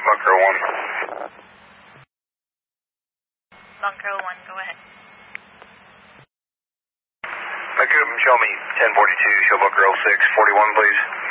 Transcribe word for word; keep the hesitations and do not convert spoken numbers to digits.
Bunker one. Bunker one, go ahead. Vancouver, show me ten forty-two, show Bunker oh six, forty-one, please.